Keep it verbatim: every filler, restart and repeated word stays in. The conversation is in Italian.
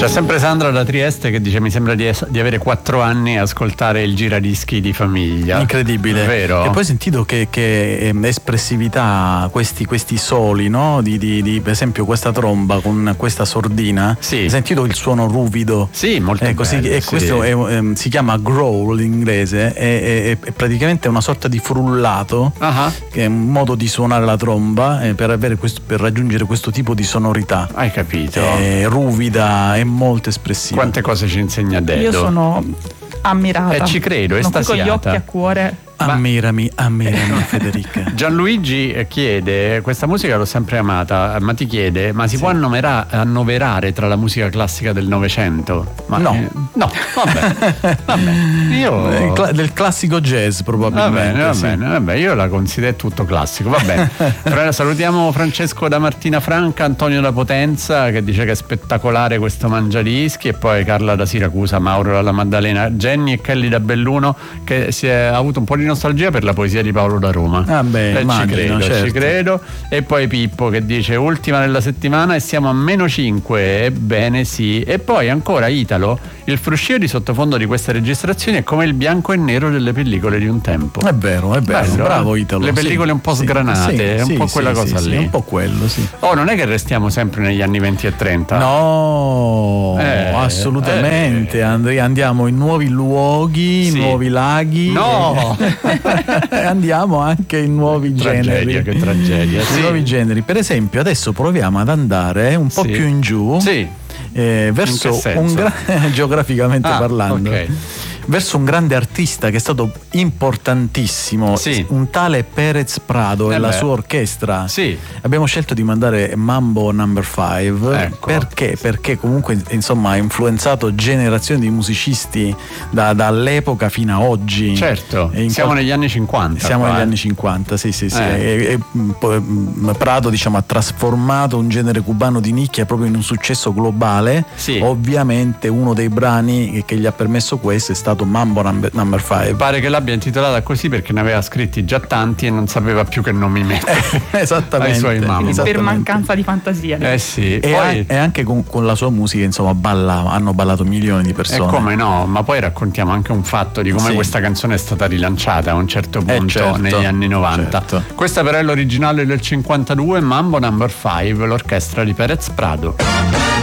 C'è sempre Sandra da Trieste che dice: mi sembra di, es- di avere quattro anni a ascoltare il giradischi di famiglia. Incredibile, vero? E poi ho sentito che, che ehm, espressività, questi, questi soli, no? Di, di, di, per esempio questa tromba con questa sordina. Sì. Hai sentito il suono ruvido? Sì, molto eh, così, bello, e sì. questo è, ehm, si chiama growl in inglese, è, è, è praticamente una sorta di frullato, uh-huh. che è un modo di suonare la tromba eh, per, avere questo, per raggiungere questo tipo di sonorità. Hai capito? È ruvida, è molto espressiva. Quante cose ci insegna Dedo. Io sono ammirata. E ci credo, sono qui estasiata. con gli occhi a cuore. Ammirami, ammirami Federica. Gianluigi chiede: questa musica l'ho sempre amata, ma ti chiede, ma si sì. può annovera- annoverare tra la musica classica del Novecento? Ma no, eh, no, vabbè, vabbè. Io Cla- del classico jazz probabilmente. Va bene, va sì. bene, vabbè, io la considero tutto classico, va bene. Però salutiamo Francesco da Martina Franca, Antonio da Potenza che dice che è spettacolare questo mangiadischi, e poi Carla da Siracusa, Mauro dalla Maddalena, Jenny e Kelly da Belluno che si è avuto un po' di nostalgia per la poesia di Paolo da Roma. Ah beh, eh, immagino, ci credo, certo. ci credo. E poi Pippo che dice: ultima della settimana e siamo a meno cinque. Ebbene sì. E poi ancora Italo: il fruscio di sottofondo di queste registrazioni è come il bianco e nero delle pellicole di un tempo. È vero, è vero, Bello, bravo eh? Italo. Le pellicole sì, un po' sì, sgranate, sì, è un sì, po' sì, quella sì, cosa sì, lì. È un po' quello, sì. Oh, non è che restiamo sempre negli anni venti e trenta. No, Eh, assolutamente. eh. And- andiamo in nuovi luoghi, Sì. nuovi laghi. No! E andiamo anche in nuovi Tragedia, generi. che tragedia, In sì. nuovi generi. Per esempio, adesso proviamo ad andare un po' Sì. più in giù. Sì. Eh, In verso che senso? un gra- geograficamente Ah, parlando, ok. verso un grande artista che è stato importantissimo, Sì. un tale Perez Prado Eh e la beh. sua orchestra. Sì. Abbiamo scelto di mandare Mambo number five. Ecco. Perché? Perché comunque insomma ha influenzato generazioni di musicisti da- dall'epoca fino a oggi. Certo, E in siamo qual- negli anni cinquanta. Siamo qua, negli eh. anni cinquanta, sì, sì, sì. Eh. E, e, poi, mm, Prado, diciamo, ha trasformato un genere cubano di nicchia proprio in un successo globale. Sì. Ovviamente uno dei brani che, che gli ha permesso questo è stato Mambo number, number five. Pare che l'abbia intitolata così perché ne aveva scritti già tanti e non sapeva più che nomi mettere. Esattamente. Ai suoi Mambo. Per esattamente. mancanza di fantasia. Eh sì, E, poi an- e anche con, con la sua musica, insomma, ballava, hanno ballato milioni di e persone. come no, ma poi raccontiamo anche un fatto di come Sì. questa canzone è stata rilanciata a un certo Eh, punto certo, negli anni novanta. certo. Questa però è l'originale del cinquantadue, Mambo number five, l'orchestra di Perez Prado.